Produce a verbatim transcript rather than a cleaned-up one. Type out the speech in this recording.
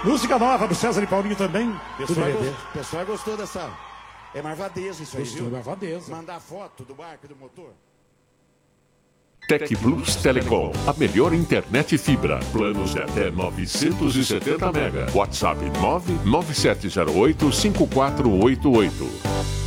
Música nova do César e Paulinho também. O pessoal, gost... pessoal gostou dessa... É marvadeza isso aí, Gostou, viu? marvadeza. Mandar foto do barco e do motor. Tec Plus Telecom, a melhor internet fibra. Planos de até novecentos e setenta mega. WhatsApp nove nove sete zero oito cinco quatro oito oito.